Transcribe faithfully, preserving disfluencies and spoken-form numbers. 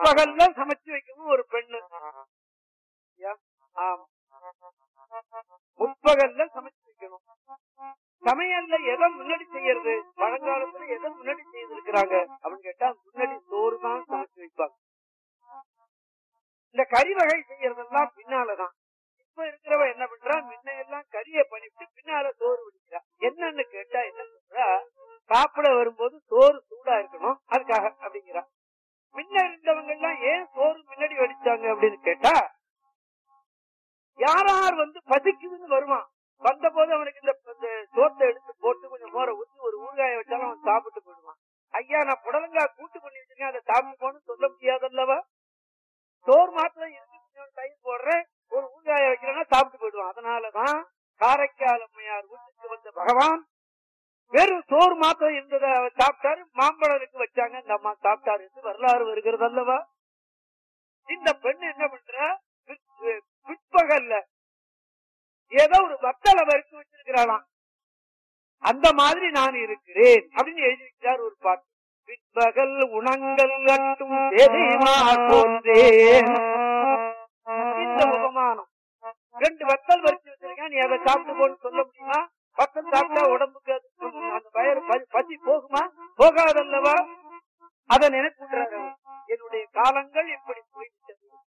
முற்பகல்ல சமைச்சு வைக்கணும் ஒரு பெண்ணு. முற்பகல்ல சமைச்சு வைக்கணும். சமையல்ல எதை முன்னாடி செய்யறது? பழங்காலத்துல எதை முன்னாடி செய்திருக்கிறாங்க அப்படின்னு கேட்டா முன்னாடி சோறு தான் சமைச்சு வைப்பாங்க. இந்த கறி வகை செய்யறதெல்லாம் பின்னாலதான். இப்ப இருக்கிறவ என்ன பண்றா, முன்ன எல்லாம் கறியை பண்ணிட்டு பின்னால சோறு வடிக்கிறா. என்னன்னு கேட்டா என்ன சொல்றா, சாப்பிட வரும்போது சோறு சூடா இருக்கணும் அதுக்காக அப்படிங்கிறா. முன்ன இருந்தவங்க எல்லாம் ஏன் சோறு முன்னாடி வடிச்சாங்க அப்படின்னு கேட்டா, யார் யார் வந்து பசிக்குதுன்னு வருவான், வந்த போது அவனுக்கு இந்த சோத்தை எடுத்து போட்டு கொஞ்சம் மோரை ஊற்றி ஒரு ஊறுகாய வச்சாலும் அவன் சாப்பிட்டு போயிடுவான். ஐயா நான் புடலங்கா கூட்டு பண்ணி வச்சிருக்கேன் அதை சாப்பிட்டு போன்னு சொல்ல முடியாதல்லவா. சோறு மாத்திரம் இருக்கு தயிர் போடுறேன் ஒரு ஊறுகாய வைக்கிறேன்னா சாப்பிட்டு போயிடுவான். அதனாலதான் காரைக்கால் அம்மையார் வீட்டுக்கு வந்த பகவான் வெறும் சோறு மாத்திரம் இருந்ததை சாப்பிட்டாரு, மாம்பழனுக்கு வச்சாங்க, இந்த அம்மா சாப்பிட்டாரு என்று வரலாறு வருகிறது அல்லவா. இந்த பெண் என்ன பண்ற, பிற்பகல்ல ஏதோ ஒரு வத்தலை வறுத்து வச்சிருக்கிறாளாம். அந்த மாதிரி நான் இருக்கிறேன் அப்படின்னு எழுதி வைக்கிறார் ஒரு பாட்டு. பிற்பகல் உணங்கள் கட்டும் போன்றேன். இந்த உபமானம். ரெண்டு வத்தல் வறுத்து வச்சிருக்கேன், நீ அதை சாப்பிட்டு போன்னு சொல்ல முடியுமா? வத்தல் சாப்பிட்டா உடம்புக்கு அந்த வயிறு பசி போகுமா? போகாதல்லவா. அதை நினைச்சுறாரு. என்னுடைய காலங்கள் இப்படி போயிட்டு